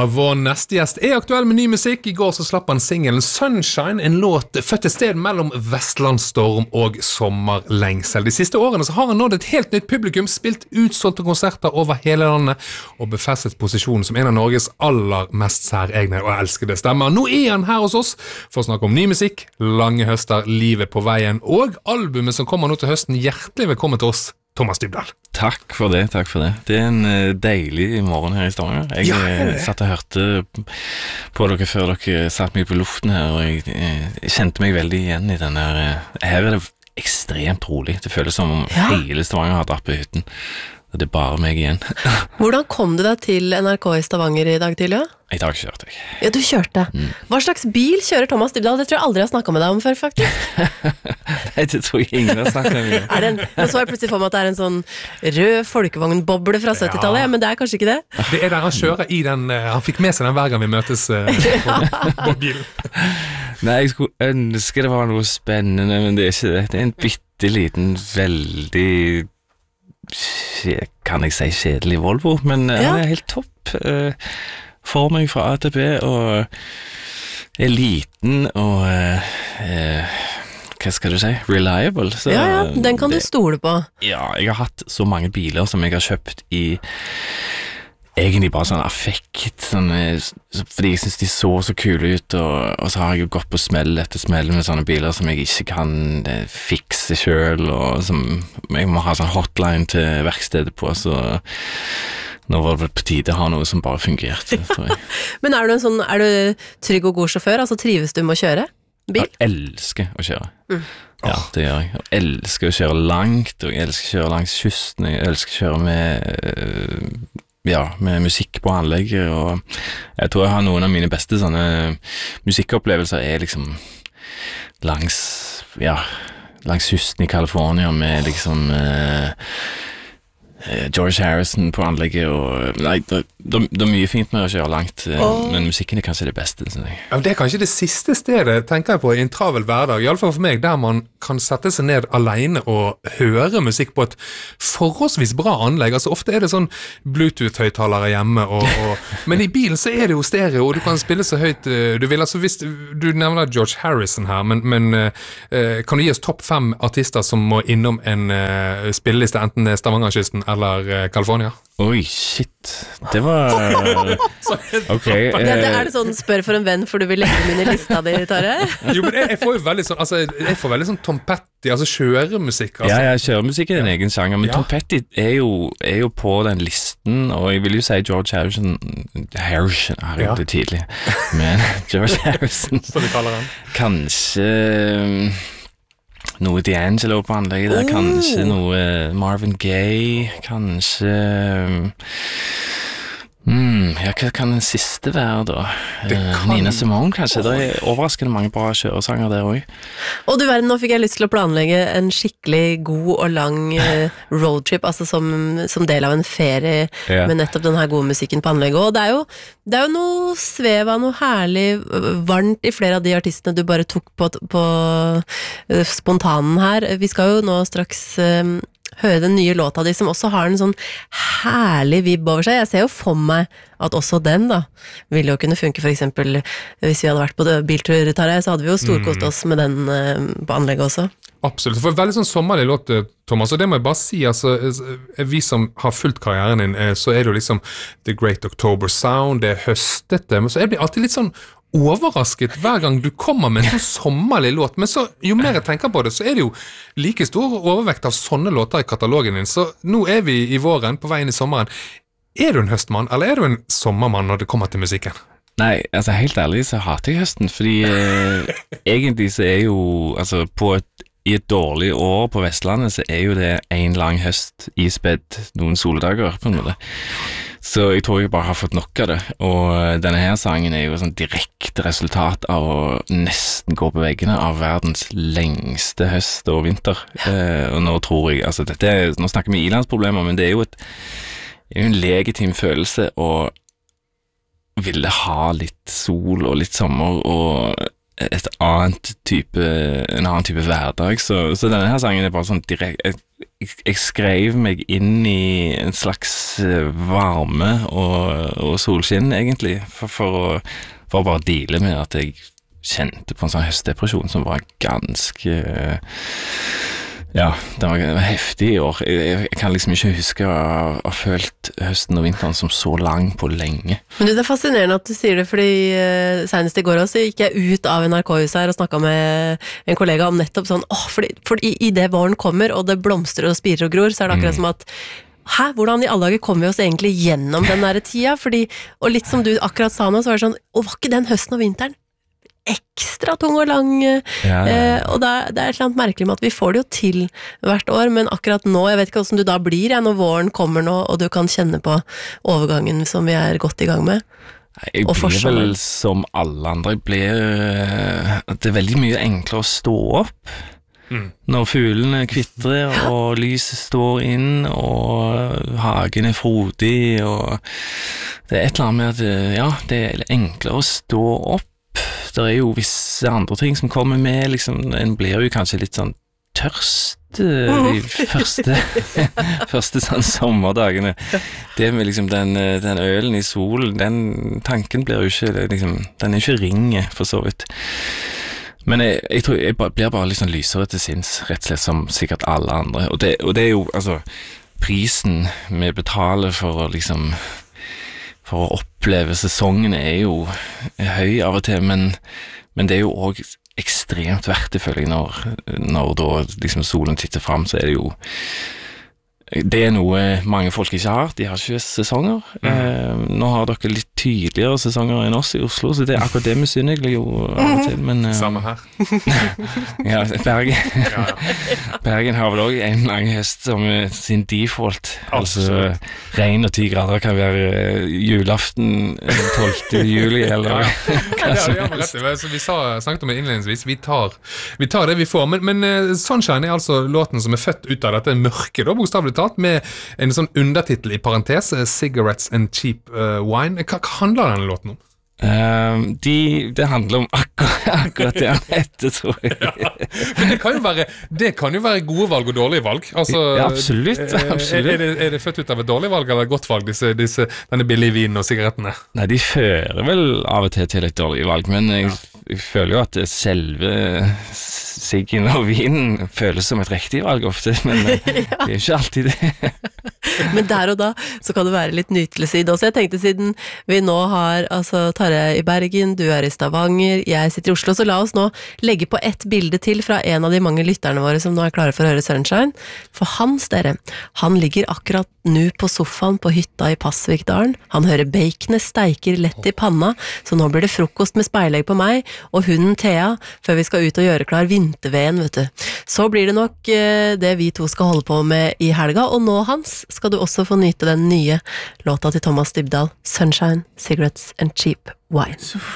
vår neste gjest aktuell med ny musikk. I går så slapp han singelen Sunshine, en låt født et sted mellom Vestlandsstorm og sommerlengsel. De siste årene så har han nådd et helt nytt publikum, spilt utsolgte konserter over hele landet og befestet posisjonen som en av Norges aller mest særegne og elskede stemmer. Nå han her hos oss for å snakke om ny musikk, lange høster, livet på veien og albumet som kommer nå til høsten. Hjertelig velkommen til oss, Thomas Dybdahl. Takk for det. Det en deilig morgen her i Stavanger. Jeg satt og hørte på dere før dere satt meg på luften her, og jeg kjente meg veldig igjen i den der. Her det ekstremt rolig. Det føles som om hele Stavanger har dratt på hytten. Og det bare meg igjen. Hvordan kom du deg til NRK i Stavanger i dag tidlig? I dag kjørte jeg. Ja, du kjørte. Hva slags bil kjører Thomas Dybdahl? Det tror jeg aldri har snakket med deg om før, faktisk. Nei, det tror jeg ingen har snakket med. Nå så jeg plutselig for meg at det en sånn rød folkevognboble fra 70-tallet, men det kanskje ikke det? Det der han kjører i den, han fikk med seg den hver gang vi møtes på bilen. Nei, jeg skulle ønske det var noe spennende, men det ikke det. Det en bitteliten, veldig, kan jeg si, kjedelig Volvo, men han helt topp. For meg fra A til B, og liten, og hva skal du si? Reliable. Så den kan du stole på. Ja, jeg har hatt så mange biler som jeg har kjøpt i egentlig bare sånn affekt, fordi jeg synes de så kule ut, og så har jeg jo gått på smell etter smell med sånne biler som jeg ikke kan fikse selv, og som jeg må ha sånn hotline til verkstedet på, så nå var det på tide å ha noe som bare fungerte, tror jeg. Men er du trygg og god sjåfør? Altså trives du med å kjøre bil? Jeg elsker å kjøre. Ja, det gjør jeg. Jeg elsker å kjøre langt, og jeg elsker å kjøre langs kysten, jeg elsker å kjøre med musikk på anlegget, og jeg tror jeg har noen av mine beste sånne musikkopplevelser liksom langs kysten i California med liksom George Harrison på anlegget, og nei, det mye fint med å kjøre langt, men musikken kanskje det beste, synes jeg. Ja, det kanskje det siste stedet, tenker jeg på, i en travel hverdag, i alle fall for meg, der man kan sette seg ned alene og høre musikk på et forholdsvis bra anlegg. Altså ofte det sånn Bluetooth-høyttalere hjemme, men i bilen så det jo stereo, og du kan spille så høyt du vil. Altså hvis du nevner George Harrison her, men kan du gi oss topp 5 artister som må innom en spilleliste, enten Stavangerkysten eller California? Oi, shit. Det var ok. Det sånn spør for en venn, for du vil legge min i lista di, Tare? Jo, men jeg får jo veldig sånn, jeg får veldig sånn Tom Petty, altså kjøremusikk. Altså. Ja, kjøremusikk en egen sjanger, men Tom Petty jo på den listen, og jeg vil jo si George Harrison, det tidlig, men George Harrison, så vi kaller han. Kanskje noe D'Angelo på anlegget der, kanskje noe Marvin Gaye, kanskje hva kan den siste være da? Nina Simone kanskje, det overraskende mange bra kjøresanger der også. Og du verden, nå fikk jeg lyst til å planlegge en skikkelig god og lang roadtrip, altså som del av en ferie med nettopp den her gode musikken på anlegget, og det er jo noe svev av noe herlig varmt i flere av de artistene du bare tok på spontanen her. Vi skal jo nå straks høre den nye låta di, som også har en sånn herlig vibb over seg. Jeg ser jo for meg at også den da ville jo kunne funke, for eksempel hvis vi hadde vært på biltur, Tarjei, så hadde vi jo storkost oss med den på anlegget også. Absolutt, for veldig sånn sommerlig låt, Thomas, og det må jeg bare si, altså, vi som har fulgt karrieren din, så det jo liksom The Great October Sound, det høstete, men så jeg blir alltid litt sånn overrasket hver gang du kommer med en sånn sommerlig låt, men så, jo mer jeg tenker på det, så det jo like stor overvekt av sånne låter i katalogen din, så nå vi i våren, på veien i sommeren. Du en høstmann, eller du en sommermann når det kommer til musikken? Nei, altså helt ærlig så hater jeg høsten, fordi egentlig så jo, altså i et dårlig år på Vestlandet, så jo det en lang høst ispedd noen soldager på en måte. Så jeg tror jeg bare har fått nok av det, og denne her sangen jo sånn direkte resultat av å nesten gå på veggene av verdens lengste høst og vinter. Og nå tror jeg, altså nå snakker vi ilandsproblemer, men det jo en legitim følelse å ville ha litt sol og litt sommer, og en annen type hverdag, så denne her sangen bare sånn direkte, jeg skrev meg inn I en slags varme og solskinn egentlig, for å bare deale med at jeg kjente på en sånn høstdepresjon som var ganske det var heftig I år. Jeg kan liksom ikke huske å ha følt høsten og vinteren som så lang på lenge. Men det fascinerende at du sier det, fordi senest I går også gikk jeg ut av NRK-huset her og snakket med en kollega om nettopp sånn, fordi I det våren kommer, og det blomstrer og spirer og gror, så det akkurat som at hvordan I alle dager kommer vi oss egentlig gjennom den der tida? Fordi, og litt som du akkurat sa nå, så var det sånn, var ikke den høsten og vinteren ekstra tung og lang, og det et eller annet merkelig med at vi får det jo til hvert år, men akkurat nå, jeg vet ikke hvordan du da blir når våren kommer nå, og du kan kjenne på overgangen som vi godt I gang med. Jeg blir vel som alle andre, det veldig mye enklere å stå opp når fuglene kvitrer og lyset står inn og hagen frodig og det et eller annet med at det enklere å stå opp. Det jo visse andre ting som kommer med, liksom, en blir jo kanskje litt sånn tørst de første sånn sommerdagene. Det med liksom den ølen I solen, den tanken blir jo ikke, liksom, den ikke ringe for så vidt. Men jeg tror jeg blir bare litt sånn lysere til sinns, rett og slett som sikkert alle andre. Og det jo, altså, prisen vi betaler for å liksom for å oppleve sesongen jo høy av og til, men det jo også ekstremt verdt det, føler jeg, når da liksom solen titter frem, så det jo det noe mange folk ikke har. De har ikke sesonger. Nå har dere litt tydeligere sesonger enn oss I Oslo, så det akkurat det misunner jeg jo av og til. Men, samme her. Bergen har vel også en lang høst som sin default. Altså, regn og 10 grader kan være julaften 12. juli, eller hva som helst. Så vi snakket om det innledningsvis. Vi tar det vi får, men Sunshine altså låten som født ut av dette mørke, da, bokstavlig talt, med en sånn undertitel I parentes, Cigarettes and Cheap Wine. Hva handler denne låten om? Det handler om akkurat det heter, tror jeg. Men det kan jo være gode valg og dårlige valg. Altså, absolutt. Det født ut av et dårlig valg eller et godt valg, denne billige vinen og sigarettene? Nei, de fører vel av og til et dårlig valg, men jeg føler jo at selve siggen og vinen føles som et riktig valg ofte, men det ikke alltid det. Men der og da så kan det være litt nytelse I det også. Jeg tenkte siden vi nå har Tarjei I Bergen, du I Stavanger, jeg sitter I Oslo, så la oss nå legge på et bilde til fra en av de mange lytterne våre som nå klare for å høre Sunshine. For han ligger akkurat nå på sofaen på hytta I Passvikdalen. Han hører baconet steiker lett I panna, så nå blir det frokost med speilegg på meg og hunden Thea før vi skal ut og gjøre klar vinterveden, vet du. Så blir det nok det vi to skal holde på med I helga, og nå, Hans, skal du også få nyte den nye låta til Thomas Dybdahl, Sunshine, Cigarettes and Cheap Wine.